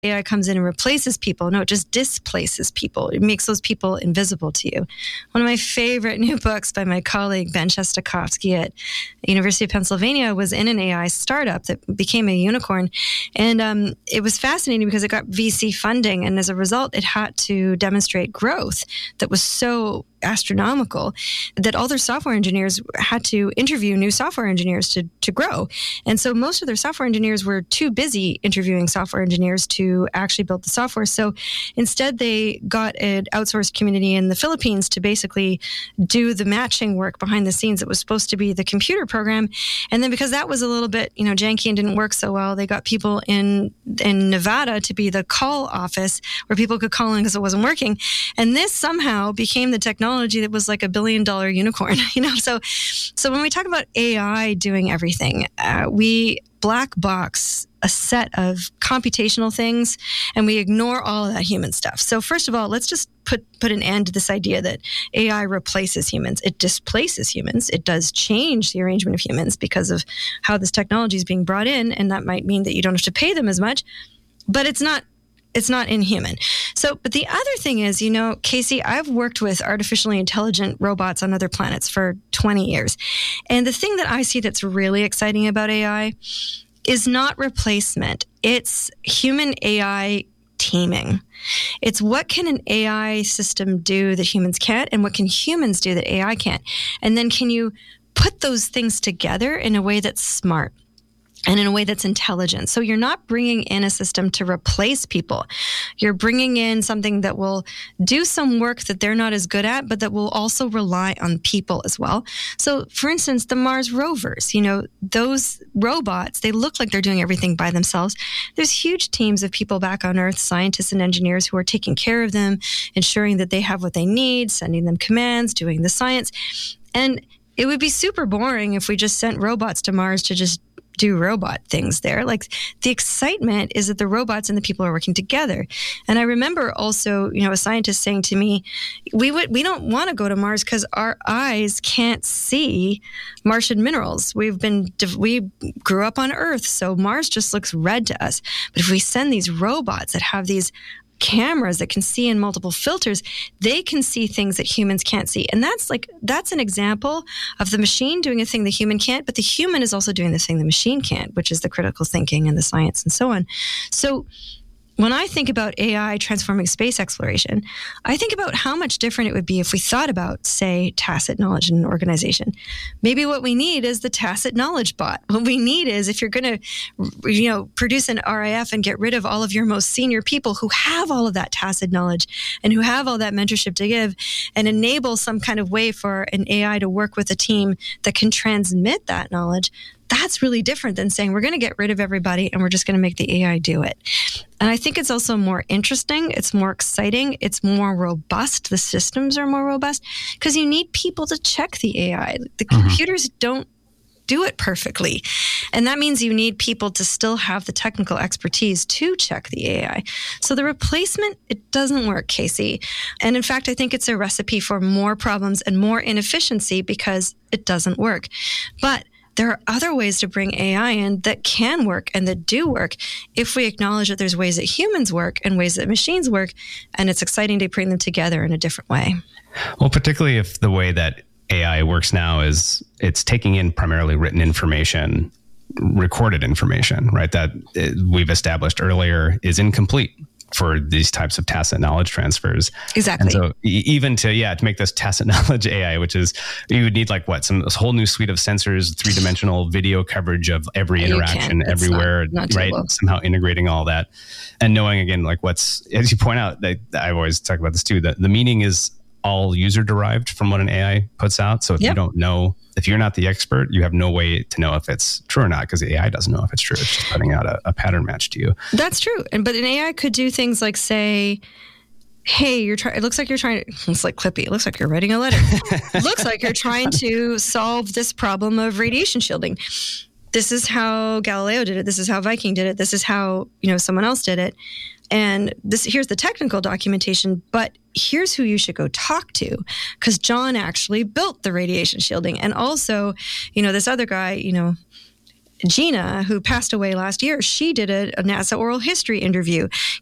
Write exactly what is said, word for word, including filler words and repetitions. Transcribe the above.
A I comes in and replaces people. No, it just displaces people. It makes those people invisible to you. One of my favorite new books by my colleague, Ben Shestakovsky at the University of Pennsylvania, was in an A I startup that became a unicorn. And um, it was fascinating because it got V C funding. And as a result, it had to demonstrate growth that was so astronomical that all their software engineers had to interview new software engineers to, to grow. And so most of their software engineers were too busy interviewing software engineers to actually build the software. So instead, they got an outsourced community in the Philippines to basically do the matching work behind the scenes. It was supposed to be the computer program. And then because that was a little bit, you know, janky and didn't work so well, they got people in, in Nevada to be the call office where people could call in because it wasn't working. And this somehow became the technology that was like a billion dollar unicorn, you know? So, so when we talk about A I doing everything, uh, we black box a set of computational things and we ignore all of that human stuff. So first of all, let's just put, put an end to this idea that A I replaces humans. It displaces humans. It does change the arrangement of humans because of how this technology is being brought in. And that might mean that you don't have to pay them as much, but it's not It's not inhuman. So, but the other thing is, you know, Casey, I've worked with artificially intelligent robots on other planets for twenty years. And the thing that I see that's really exciting about A I is not replacement. It's human A I teaming. It's what can an A I system do that humans can't, and what can humans do that A I can't? And then can you put those things together in a way that's smart? And in a way that's intelligent. So you're not bringing in a system to replace people. You're bringing in something that will do some work that they're not as good at, but that will also rely on people as well. So for instance, the Mars rovers, you know, those robots, they look like they're doing everything by themselves. There's huge teams of people back on Earth, scientists and engineers who are taking care of them, ensuring that they have what they need, sending them commands, doing the science. And it would be super boring if we just sent robots to Mars to just do robot things there. Like the excitement is that the robots and the people are working together. And I remember also, you know, a scientist saying to me, we would, we don't want to go to Mars because our eyes can't see Martian minerals. We've been, we grew up on Earth, so Mars just looks red to us. But if we send these robots that have these cameras that can see in multiple filters, they can see things that humans can't see. And that's like, that's an example of the machine doing a thing the human can't, but the human is also doing the thing the machine can't, which is the critical thinking and the science and so on. So when I think about A I transforming space exploration, I think about how much different it would be if we thought about, say, tacit knowledge in an organization. Maybe what we need is the tacit knowledge bot. What we need is, if you're going to, you know, produce an R I F and get rid of all of your most senior people who have all of that tacit knowledge and who have all that mentorship to give, and enable some kind of way for an A I to work with a team that can transmit that knowledge, that's really different than saying we're going to get rid of everybody and we're just going to make the A I do it. And I think it's also more interesting. It's more exciting. It's more robust. The systems are more robust because you need people to check the A I. The mm-hmm. computers don't do it perfectly. And that means you need people to still have the technical expertise to check the A I. So the replacement, it doesn't work, Casey. And in fact, I think it's a recipe for more problems and more inefficiency because it doesn't work. But there are other ways to bring A I in that can work and that do work if we acknowledge that there's ways that humans work and ways that machines work, and it's exciting to bring them together in a different way. Well, particularly if the way that A I works now is it's taking in primarily written information, recorded information, right? That we've established earlier is incomplete for these types of tacit knowledge transfers. Exactly. And so even to, yeah, to make this tacit knowledge A I, which is, you would need like what, some this whole new suite of sensors, three-dimensional video coverage of every interaction everywhere, not, not right? Well. Somehow integrating all that and knowing again, like what's, as you point out, that I always talk about this too, that the meaning is all user derived from what an A I puts out. So if yep. you don't know, if you're not the expert, you have no way to know if it's true or not because the A I doesn't know if it's true. It's just putting out a, a pattern match to you. That's true. And but an A I could do things like say, hey, you're trying, it looks like you're trying to, it's like Clippy. It looks like you're writing a letter. It looks like you're trying to solve this problem of radiation shielding. This is how Galileo did it. This is how Viking did it. This is how, you know, someone else did it. And this, here's the technical documentation, but here's who you should go talk to because John actually built the radiation shielding. And also, you know, this other guy, you know, Gina, who passed away last year, she did a, a NASA oral history interview,